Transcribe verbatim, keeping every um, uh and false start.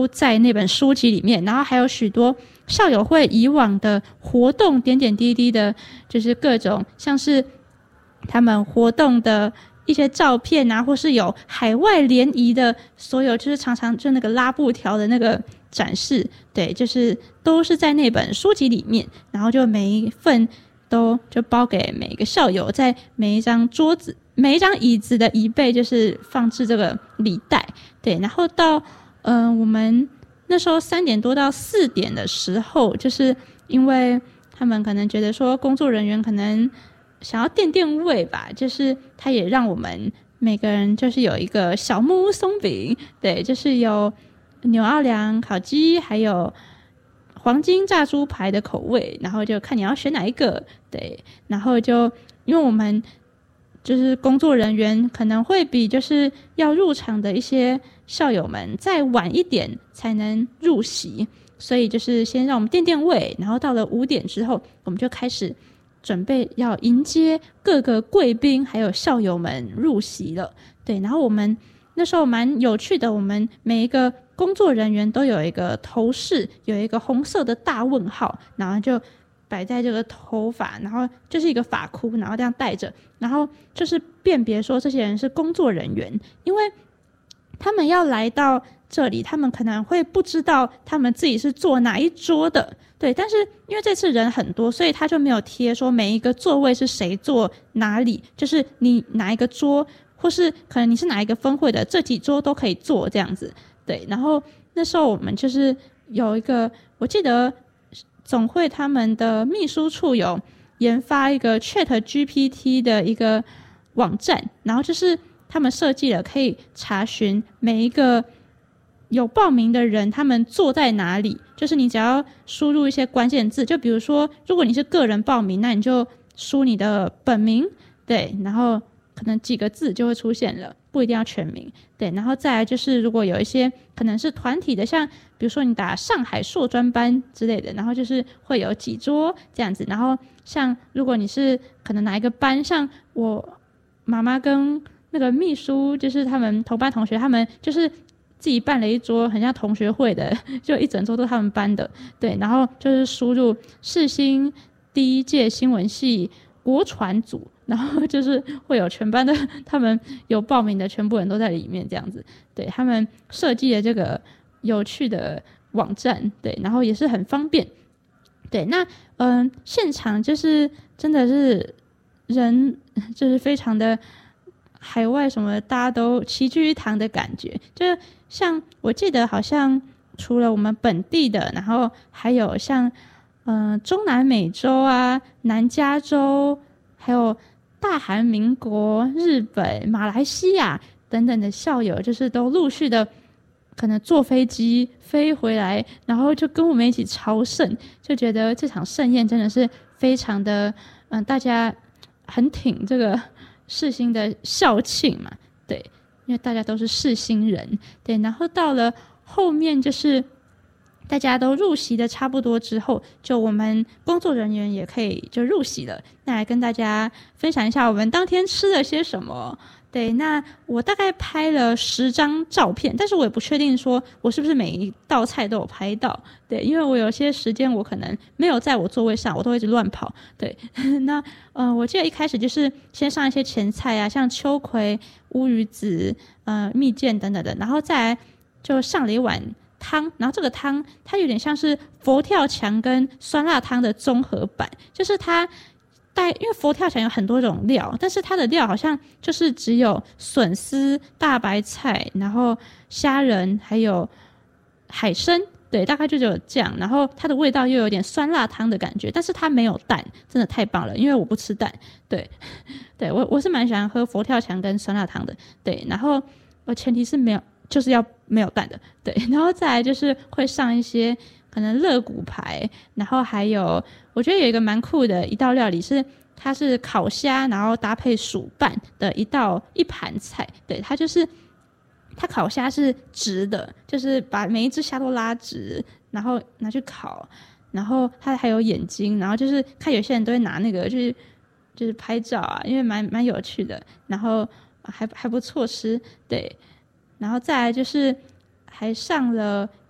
都在那本书籍里面，然后还有许多校友会以往的活动点点滴滴的，就是各种像是他们活动的一些照片啊，或是有海外联谊的所有，就是常常就那个拉布条的那个展示，对，就是都是在那本书籍里面，然后就每一份都就包给每一个校友，在每一张桌子每一张椅子的椅背就是放置这个礼袋，对，然后到嗯、呃，我们那时候三点多到四点的时候，就是因为他们可能觉得说工作人员可能想要垫垫胃吧，就是他也让我们每个人就是有一个小木屋松饼，对，就是有牛奥良烤鸡，还有黄金炸猪排的口味，然后就看你要选哪一个，对，然后就因为我们就是工作人员可能会比就是要入场的一些校友们再晚一点才能入席，所以就是先让我们垫垫胃，然后到了五点之后，我们就开始准备要迎接各个贵宾还有校友们入席了。对，然后我们那时候蛮有趣的，我们每一个工作人员都有一个头饰，有一个红色的大问号，然后就摆在这个头发，然后就是一个发箍，然后这样戴着，然后就是辨别说这些人是工作人员，因为他们要来到这里，他们可能会不知道他们自己是坐哪一桌的，对，但是因为这次人很多，所以他就没有贴说每一个座位是谁坐哪里，就是你哪一个桌，或是可能你是哪一个分会的，这几桌都可以坐这样子，对。然后那时候我们就是有一个，我记得总会他们的秘书处有研发一个 Chat G P T 的一个网站，然后就是他们设计了可以查询每一个有报名的人他们坐在哪里，就是你只要输入一些关键字，就比如说如果你是个人报名，那你就输你的本名，对，然后可能几个字就会出现了，不一定要全名，对，然后再来就是如果有一些可能是团体的，像比如说你打上海硕专班之类的，然后就是会有几桌这样子，然后像如果你是可能哪一个班，像我妈妈跟那个秘书就是他们同班同学，他们就是自己办了一桌很像同学会的，就一整桌都他们班的，对，然后就是输入世新第一届新闻系国传组，然后就是会有全班的他们有报名的全部人都在里面这样子，对，他们设计了这个有趣的网站，对，然后也是很方便，对，那嗯、呃，现场就是真的是人就是非常的海外什么大家都齐聚一堂的感觉，就是像我记得好像除了我们本地的，然后还有像嗯、呃、中南美洲啊、南加州，还有大韩民国、日本、马来西亚等等的校友，就是都陆续的可能坐飞机飞回来，然后就跟我们一起朝圣，就觉得这场盛宴真的是非常的嗯、呃，大家很挺这个世新的校庆嘛，对，因为大家都是世新人，对，然后到了后面就是大家都入席的差不多之后，就我们工作人员也可以就入席了，那来跟大家分享一下我们当天吃了些什么。对，那我大概拍了十张照片，但是我也不确定说我是不是每一道菜都有拍到，对，因为我有些时间我可能没有在我座位上，我都会一直乱跑，对。那呃，我记得一开始就是先上一些前菜啊，像秋葵、乌鱼子、呃蜜饯等等的，然后再来就上了一碗汤，然后这个汤它有点像是佛跳墙跟酸辣汤的综合版，就是它带，因为佛跳墙有很多种料，但是它的料好像就是只有笋丝、大白菜，然后虾仁还有海参，对，大概就只有这样，然后它的味道又有点酸辣汤的感觉，但是它没有蛋，真的太棒了，因为我不吃蛋，对，对，我我是蛮喜欢喝佛跳墙跟酸辣汤的，对，然后我前提是没有，就是要没有蛋的，对，然后再来就是会上一些可能肋骨排，然后还有我觉得有一个蛮酷的一道料理是它是烤虾，然后搭配薯拌的一道一盘菜，对，它就是它烤虾是直的，就是把每一只虾都拉直，然后拿去烤，然后它还有眼睛，然后就是看有些人都会拿那个就是就是拍照啊，因为蛮蛮有趣的，然后还还不错吃，对，然后再来就是还上了